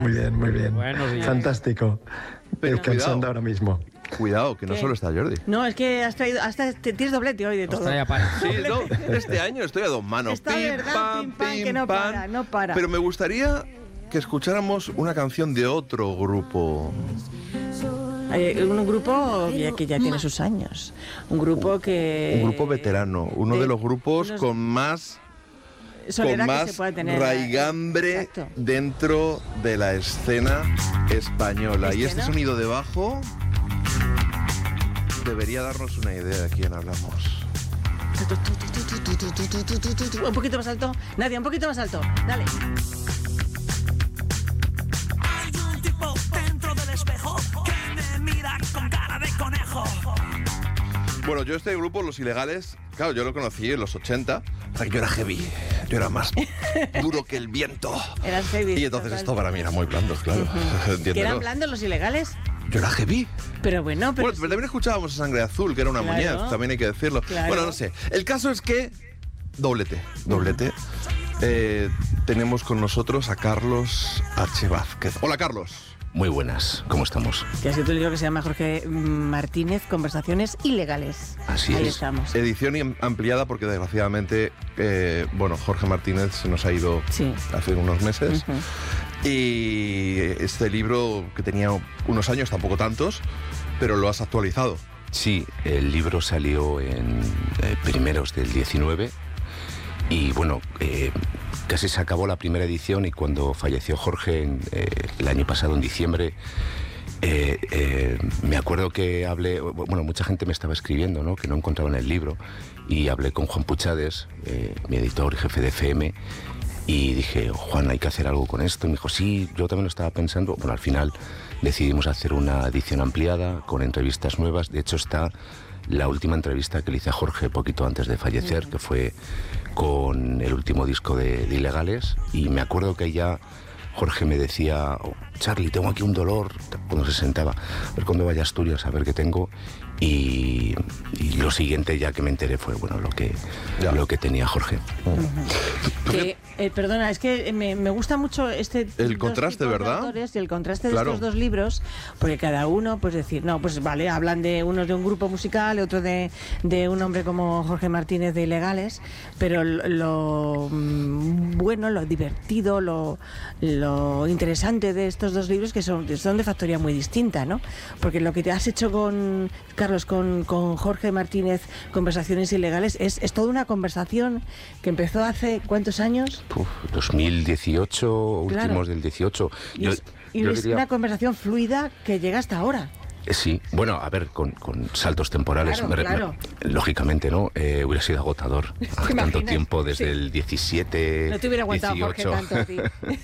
Muy bien, muy bien. Buenos días. Fantástico. Pero Descansando cuidado. ahora mismo. Cuidado, que no ¿Qué? solo está Jordi. No, es que tienes doblete hoy de todo. Ostras, ya para. Sí, no, este año estoy a dos manos. Está verdad, pim, pam, que no para, no para. Pero me gustaría que escucháramos una canción de otro grupo. Un grupo que ya tiene sus años. Un grupo que... Un grupo veterano, uno de los grupos unos- con más soledad con que se más puede tener. raigambre Exacto. dentro de la escena española. Y este ¿no? sonido de bajo debería darnos una idea de quién hablamos. Un poquito más alto. Nadia, un poquito más alto. Dale. Hay un tipo dentro del espejo que me mira con cara de conejo. Bueno, yo este grupo, Los Ilegales, claro, yo lo conocí en los 80, hasta que yo era heavy, yo era más duro que el viento. Eras heavy. Y entonces total. esto para mí era muy blando, claro. ¿Que Entiéndelo. eran blandos los ilegales? Yo era heavy. Pero bueno, pero... Bueno, pero también escuchábamos a Sangre Azul, que era una Claro. muñeca, también hay que decirlo. Claro. Bueno, no sé. El caso es que... Doblete. Tenemos con nosotros a Carlos H. Vázquez. Hola, Carlos. Muy buenas, ¿cómo estamos? Que ha sido un libro que se llama Jorge Martínez, Conversaciones Ilegales. Así Ahí es. estamos. Edición ampliada porque desgraciadamente, Jorge Martínez se nos ha ido Sí. hace unos meses. Ujú. Y este libro, que tenía unos años, tampoco tantos, pero lo has actualizado. Sí, el libro salió en primeros del 19 y bueno, casi se acabó la primera edición y cuando falleció Jorge el año pasado, en diciembre, me acuerdo que hablé, bueno, mucha gente me estaba escribiendo, ¿no?, que no encontraban el libro, y hablé con Juan Puchades, mi editor y jefe de FM, y dije, Juan, hay que hacer algo con esto. Y me dijo, sí, yo también lo estaba pensando. Bueno, al final decidimos hacer una edición ampliada con entrevistas nuevas. De hecho, está la última entrevista que le hice a Jorge poquito antes de fallecer, que fue con el último disco de Ilegales. Y me acuerdo que ya Jorge me decía, oh, Charlie, tengo aquí un dolor, cuando se sentaba, a ver cuándo vaya a Asturias, a ver qué tengo. Y lo siguiente ya que me enteré fue, bueno, lo que tenía Jorge. Perdona, es que me gusta mucho este... El contraste, ¿verdad? Y el contraste de Claro. estos dos libros, porque cada uno, pues decir, no, pues vale, hablan de unos de un grupo musical, otro de un hombre como Jorge Martínez de Ilegales, pero lo bueno, lo divertido, lo interesante de estos dos libros que son de factoría muy distinta, ¿no? Porque lo que te has hecho con Carlos, con Jorge Martínez, Conversaciones Ilegales, es toda una conversación que empezó hace ¿cuántos años? 2018, Claro. últimos del 18. Y es una conversación fluida que llega hasta ahora. Sí, bueno, a ver, con saltos temporales, Claro. Lógicamente, ¿no? Hubiera sido agotador tanto imaginas? tiempo, desde Sí. el 17, No te hubiera aguantado 18. Jorge tanto a ti.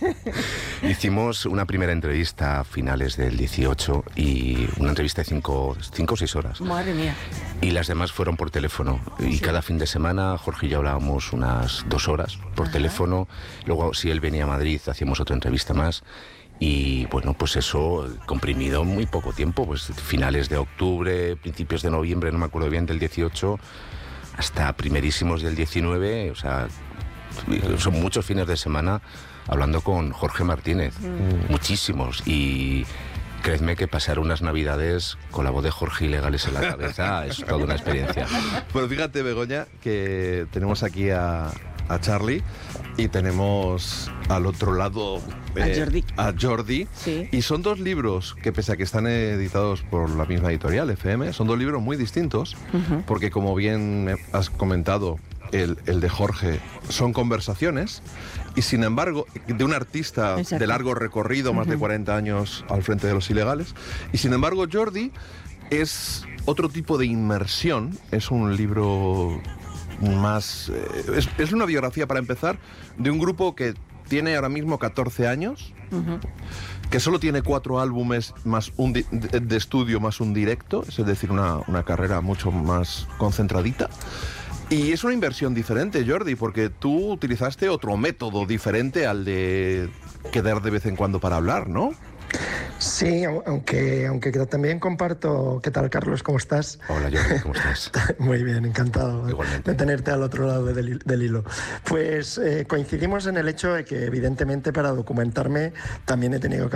Hicimos una primera entrevista a finales del 18 y una entrevista de 5 o 6 horas. Madre mía. Y las demás fueron por teléfono. Y cada fin de semana Jorge y yo hablábamos unas 2 horas por teléfono. Luego, si él venía a Madrid, hacíamos otra entrevista más. Y bueno, pues eso comprimido en muy poco tiempo, pues finales de octubre, principios de noviembre, no me acuerdo bien, del 18, hasta primerísimos del 19, o sea, son muchos fines de semana hablando con Jorge Martínez, muchísimos, y creedme que pasar unas navidades con la voz de Jorge Ilegales en la cabeza es toda una experiencia. Pero fíjate, Begoña, que tenemos aquí a Charlie y tenemos al otro lado a Jordi. Sí. Y son dos libros que, pese a que están editados por la misma editorial, FM, son dos libros muy distintos, porque como bien has comentado, el de Jorge son conversaciones, y sin embargo, de un artista Exacto. de largo recorrido, más de 40 años al frente de Los Ilegales, y sin embargo Jordi es otro tipo de inmersión, es un libro más... es una biografía, para empezar, de un grupo que tiene ahora mismo 14 años, que solo tiene 4 álbumes más un de estudio más un directo, es decir, una carrera mucho más concentradita. Y es una inversión diferente, Jordi, porque tú utilizaste otro método diferente al de quedar de vez en cuando para hablar, ¿no? Sí, aunque también comparto... ¿Qué tal, Carlos? ¿Cómo estás? Hola, Jordi, ¿cómo estás? Muy bien, encantado Igualmente. de tenerte al otro lado del hilo. Pues coincidimos en el hecho de que, evidentemente, para documentarme también he tenido que